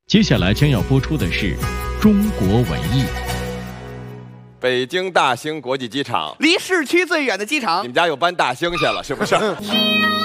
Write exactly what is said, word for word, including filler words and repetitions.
接下来将要播出的是中国文艺。 北京大兴国际机场， 离市区最远的机场。 你们家又搬大兴去了，是不是？